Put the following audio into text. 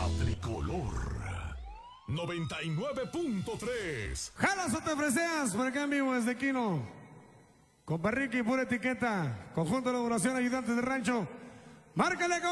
tricolor 99.3. Jalas o te freseas, por acá en vivo desde Quino. Compa Ricky, pura etiqueta. Conjunto de elaboración, ayudantes de rancho. Márcale.